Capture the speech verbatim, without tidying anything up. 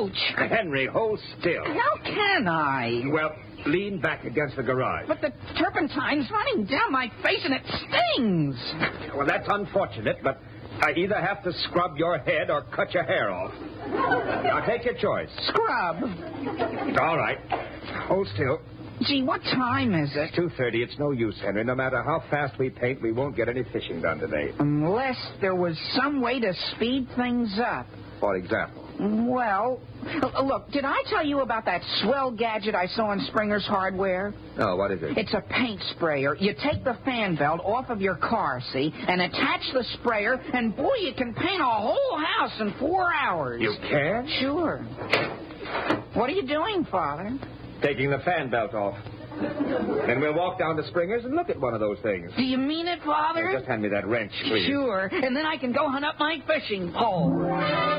Ouch! Henry, hold still. How can I? Well, lean back against the garage. But the turpentine's running down my face and it stings. Well, that's unfortunate, but I either have to scrub your head or cut your hair off. Now, take your choice. Scrub. All right. Hold still. Gee, what time is it? two thirty. It's no use, Henry. No matter how fast we paint, we won't get any fishing done today. Unless there was some way to speed things up. For example? Well, uh, look, did I tell you about that swell gadget I saw in Springer's Hardware? No, what is it? It's a paint sprayer. You take the fan belt off of your car, see, and attach the sprayer, and boy, you can paint a whole house in four hours. You can? Sure. What are you doing, Father? Taking the fan belt off. Then we'll walk down to Springer's and look at one of those things. Do you mean it, Father? Well, just hand me that wrench, please. Sure, and then I can go hunt up my fishing pole.